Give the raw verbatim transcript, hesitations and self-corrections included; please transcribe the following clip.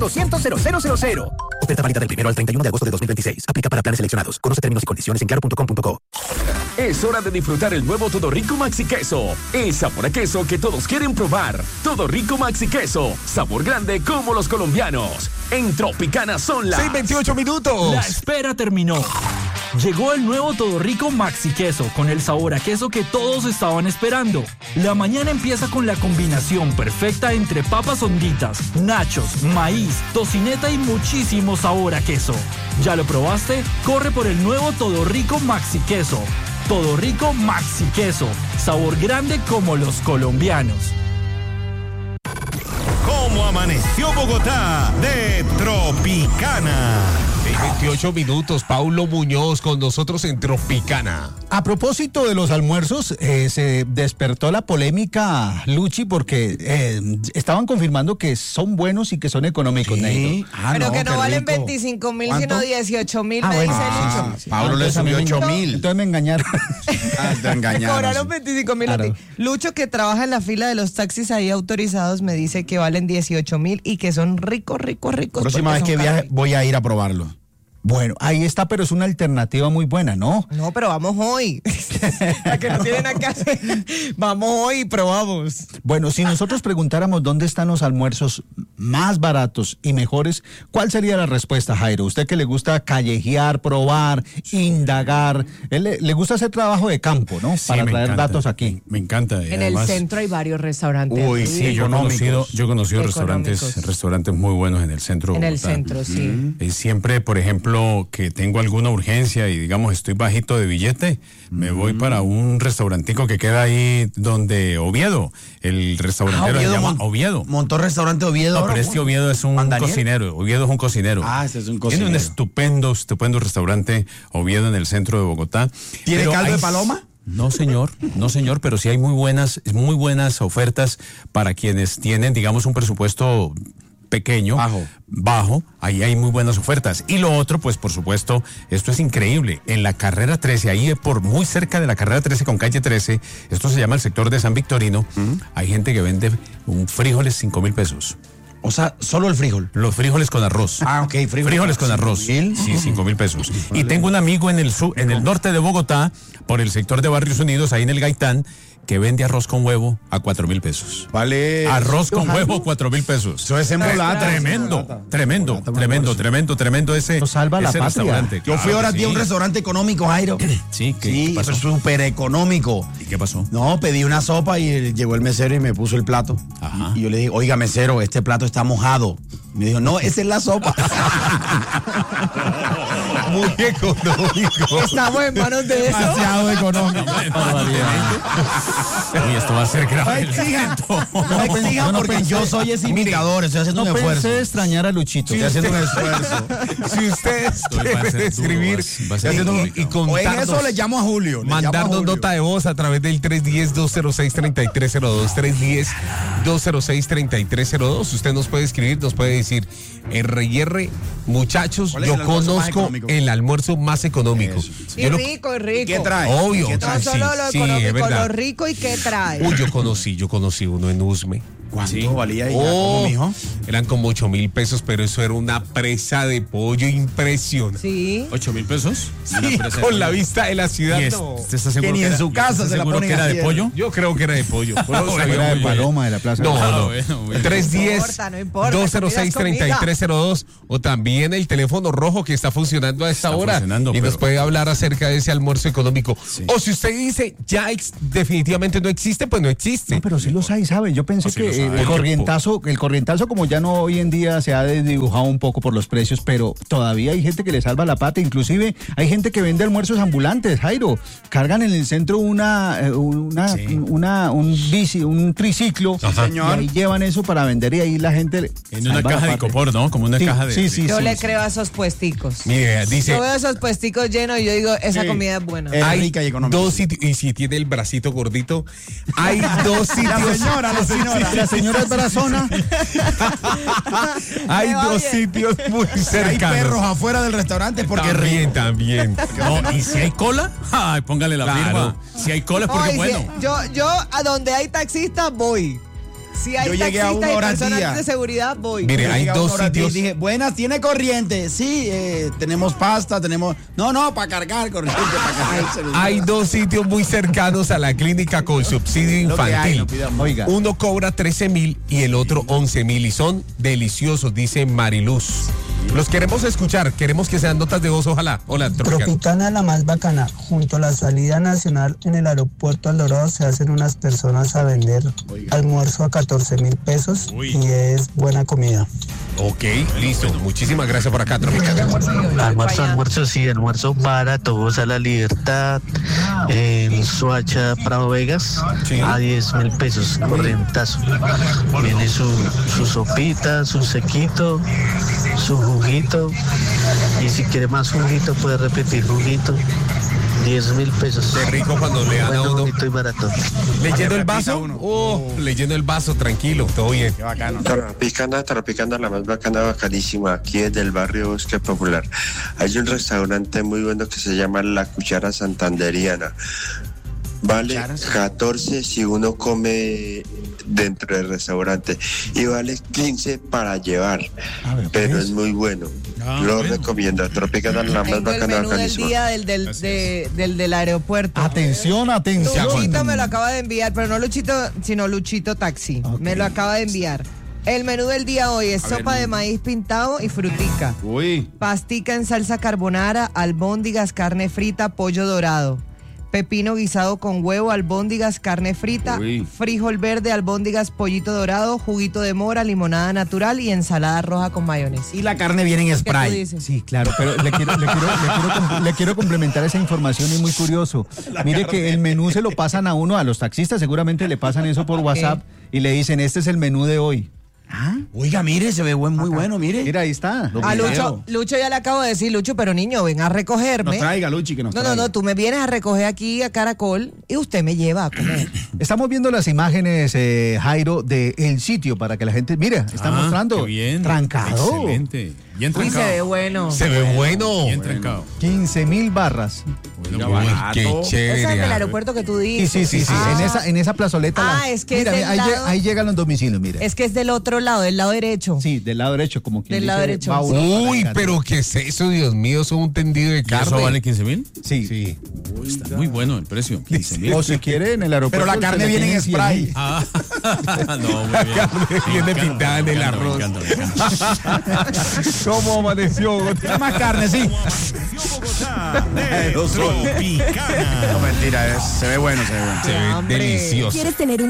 doscientos cero cero cero cero. Oferta válida del primero al treinta y uno de agosto de dos mil veintiséis. Aplica para planes seleccionados. Conoce términos y condiciones en claro punto com punto co. Es hora de disfrutar el nuevo Todo Rico Maxi Queso. El sabor a queso que todos quieren probar. Todo Rico Maxi Queso. Sabor grande como los colombianos. En Tropicana son las seis veintiocho minutos. La espera terminó. Llegó el nuevo Todo Rico Maxi Queso con el sabor a queso que todos estaban esperando. La mañana empieza con la combinación perfecta entre papas honditas, nachos, maíz, tocineta y muchísimo sabor a queso. ¿Ya lo probaste? Corre por el nuevo Todo Rico Maxi Queso. Todo Rico Maxi Queso. Sabor grande como los colombianos. ¿Cómo amaneció Bogotá? De Tropicana. seis veintiocho minutos, Paulo Muñoz con nosotros en Tropicana. A propósito de los almuerzos, eh, se despertó la polémica, Luchi, porque eh, estaban confirmando que son buenos y que son económicos, Sí. Neito. Ah, Pero no, que no qué valen rico. veinticinco mil, ¿Cuánto? sino dieciocho mil, Ah, me bueno, dice sí, Lucho. sí, sí. Pablo le Entonces a mí subió me- ocho mil. Entonces me engañaron. Ah, te engañaron. Cobraron sí. veinticinco mil Claro. a ti. Lucho, que trabaja en la fila de los taxis ahí autorizados, me dice que valen dieciocho mil y que son ricos, ricos, ricos. Próxima porque vez que son viaje caros. voy a ir a probarlo. Bueno, ahí está, pero es una alternativa muy buena, ¿no? No, pero vamos hoy. La que no tienen acá hacer. Vamos hoy y probamos. Bueno, si nosotros preguntáramos dónde están los almuerzos más baratos y mejores, ¿cuál sería la respuesta, Jairo? Usted que le gusta callejear, probar, indagar, él le, le gusta hacer trabajo de campo, ¿no? Sí, Para me traer encanta. datos aquí. Me encanta. y En además- el centro hay varios restaurantes. Uy, Sí, yo he económicos. conocido, yo he conocido restaurantes, Económicos. restaurantes muy buenos en el centro. de En el Bogotá. centro, sí. Y siempre, por ejemplo, que tengo alguna urgencia y digamos estoy bajito de billete, me voy para un restaurantico que queda ahí donde Oviedo, el restaurantero se llama mon- Oviedo. Montó restaurante Oviedo. No, ahora, pero este ¿cómo? Oviedo es un ¿Juan Daniel? cocinero. Oviedo es un cocinero. Ah, ese es un Tiene un cocinero. estupendo, estupendo restaurante Oviedo en el centro de Bogotá. ¿Tiene Pero caldo hay- de paloma? No, señor, no, señor, pero sí hay muy buenas, muy buenas ofertas para quienes tienen, digamos, un presupuesto pequeño, Bajo. bajo, ahí hay muy buenas ofertas. Y lo otro, pues por supuesto, esto es increíble, en la carrera trece, ahí por muy cerca de la carrera trece con calle trece, esto se llama el sector de San Victorino, hay gente que vende un frijoles cinco mil pesos. O sea, solo el frijol. Los frijoles con arroz. Ah, ok, frijol. Frijoles con arroz. ¿Cinco mil? Sí, cinco mil pesos. Y tengo un amigo en el sur, en el norte de Bogotá, por el sector de Barrios Unidos, ahí en el Gaitán, que vende arroz con huevo a cuatro mil pesos. Vale. Arroz con huevo, cuatro mil pesos. Eso es embolata. Tremendo, tremendo, tremendo, tremendo, tremendo ese, Eso salva la ese patria. restaurante. Yo fui Claro ahora que a ti a un sí. restaurante económico, Jairo. Sí, ¿qué, Sí, qué pasó? eso es súper económico. ¿Y qué pasó? No, pedí una sopa y el- llegó el mesero y me puso el plato. Ajá. Y, y yo le dije, oiga, mesero, este plato está mojado. Me dijo, no, esa es la sopa. Muy económico. Estamos en manos de eso. Demasiado económico. Uy, esto va a ser grave. No el exijan, asunto. no exijan porque yo soy ese imitador, estoy haciendo No un esfuerzo. pensé extrañar a Luchito. Estoy haciendo un esfuerzo. Si ustedes Esto va a quieren ser duro, escribir va a- va a ser haciendo- duro. y O en contarnos, eso le llamo a Julio. le llamo a mandarnos Julio. nota de voz a través del tres uno cero, dos cero seis, tres tres cero dos, tres uno cero, dos cero seis, tres tres cero dos. Usted nos puede escribir, nos puede decir, R y R, muchachos, ¿Cuál es yo el almuerzo más conozco económico? el almuerzo más económico. Eso. Y Yo lo- rico, y rico. ¿Qué trae? Obvio. ¿Qué No trae? Sí, solo lo sí, es económico, verdad. lo rico y qué trae. Uy, yo conocí, yo conocí uno en Usme. ¿Cuánto valía ahí? Oh, ¿Cómo, mijo? eran como ocho mil pesos, pero eso era una presa de pollo impresionante. Sí. ¿Ocho mil pesos? Sí, con la vista de la ciudad. ¿Y es- no. ¿Usted está seguro Que ni que en era- su casa ¿está se la seguro ponen que era así, de ¿eh? pollo? Yo creo que era de pollo. Bueno, sabía Era de muy bien. paloma de la plaza. No, Ah, no. bueno, bueno. tres uno cero, No importa, no importa, dos cero seis, comida tres es tres cero dos o también el teléfono rojo que está funcionando a esta Está hora funcionando, y nos pero- puede hablar acerca de ese almuerzo económico. Sí. O si usted dice ya ex- definitivamente no existe, pues no existe. No, pero sí los hay, ¿saben? Yo pensé No, sí que los eh, hay. el corrientazo, el corrientazo como ya no hoy en día se ha desdibujado un poco por los precios, pero todavía hay gente que le salva la pata, inclusive hay gente que vende almuerzos ambulantes, Jairo. Cargan en el centro una, eh, una, Sí. una un bici, un triciclo, Ajá. y ahí llevan eso para vender y ahí la gente le En una salva la caja de pata. icopor, ¿no? Como una Sí, caja de... sí, sí, Yo sí, le sí. creo a esos puesticos. Mire, dice, Yo veo esos puesticos llenos y yo digo, esa Sí. comida es buena. Es hay rica y económica. dos sitios, y si tiene el bracito gordito, hay dos sitios. La señora, la señora. La señora es brazona. Hay Me va dos bien. sitios muy Hay cercanos. perros afuera del restaurante porque es rico. También, también. No, y si hay cola, ay, póngale la Claro. firma. Si hay cola es porque Ay, es bueno. sí, yo, yo a donde hay taxistas voy. Si hay Yo llegué a taxistas una y hora al personas día. de seguridad, voy. Mire, Yo hay llegué a dos una hora al día y sitios. Dije, buenas, ¿tiene corriente? Sí, eh, tenemos pasta, tenemos... No, no, para cargar corriente, para cargar el celular. Hay dos sitios muy cercanos a la clínica con subsidio Lo que hay, infantil. no pidamos. Oiga. Uno cobra trece mil y el otro once mil y son deliciosos, dice Mariluz. Los queremos escuchar, queremos que sean notas de voz, ojalá. Hola, Tropicana. Tropicana la más bacana. Junto a la salida nacional en el aeropuerto El Dorado se hacen unas personas a vender almuerzo a catorce mil pesos y es buena comida. Ok, listo. Muchísimas gracias por acá, Tropicana. Almuerzo, almuerzo, sí, almuerzo para todos a la libertad en Soacha, Prado Vegas, a diez mil pesos, corrientazo. Viene su, su sopita, su sequito, su juguito, y si quiere más juguito puede repetir juguito. diez mil pesos. Qué rico cuando le dan a Bueno, uno. bonito y barato. ¿Leyendo el repita vaso? uno. Oh, leyendo el vaso, tranquilo, todo bien. Qué bacano. Tropicana, Tropicana, la más bacana, bacanísima, aquí es del barrio Bosque Popular. Hay un restaurante muy bueno que se llama La Cuchara Santanderiana. Vale catorce si uno come dentro del restaurante y vale quince para llevar, A ver, pero pues. es muy bueno. Ah, Lo bueno. recomiendo. Tropicana, la más Tengo el bacana, menú del bacanísima. día del del, de- del, del aeropuerto. Atención, atención. Luchito me lo acaba de enviar, pero no Luchito, sino Luchito Taxi. Ok. Me lo acaba de enviar. El menú del día hoy es A ver, sopa de maíz pintado y frutica. Uy. Pastica en salsa carbonara, albóndigas, carne frita, pollo dorado. Pepino guisado con huevo, albóndigas, carne frita, Uy. frijol verde, albóndigas, pollito dorado, juguito de mora, limonada natural y ensalada roja con mayonesa. Y la carne viene en ¿Qué tú spray. dices? Sí, claro, pero le quiero, le, quiero, le, quiero, com- le quiero complementar esa información, es muy curioso. Mire que el menú se lo pasan a uno, a los taxistas seguramente le pasan eso por WhatsApp y le dicen, este es el menú de hoy. Ah, oiga, mire, se ve buen, muy bueno, mire. Mira, ahí está. Lo A video. Lucho, Lucho ya le acabo de decir, Lucho, pero niño, ven a recogerme. Nos traiga, Luchi, que nos No, no, traiga. no, tú me vienes a recoger aquí a Caracol y usted me lleva a comer. Estamos viendo las imágenes, eh, Jairo, del sitio para que la gente, mira, está Ah, mostrando. qué bien. Trancado. Excelente. Bien Uy, trancado. se ve bueno. Se ve bueno. Bien trancado. quince mil barras. Bueno, Uy, bueno. qué barato. Esa es del chévere. aeropuerto que tú Sí, dices. sí, sí, sí. Ah, En esa, en esa plazoleta. Ah, la- es que es mira, del ahí, lle- lado- ahí llegan los domicilios, mira. Es que es del otro lado, del lado derecho. Sí, del lado derecho, como que. Del lado derecho. Uy, pero ¿qué es eso, Dios mío? Eso es un tendido de ¿Y carne. ¿Eso vale quince mil? Sí. Sí. Está muy bueno el precio. quince mil. O si quiere en el aeropuerto. Pero la carne viene en spray. Ah, no, muy bien. carne Me viene encanta, pintada en me el encanta, arroz. Me encanta, me encanta. ¿Cómo amaneció? Tiene más carne, sí. Bogotá de Tropicana. No, mentira, es- se ve bueno, se ve bueno. Se ve Hombre. delicioso. ¿Quieres tener un